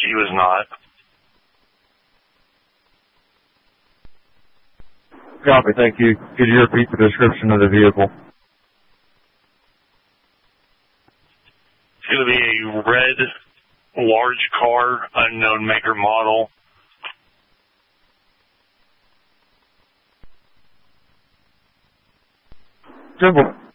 he was not. Copy, thank you. Could you repeat the description of the vehicle? It's going to be a red, large car, unknown maker model. Simple.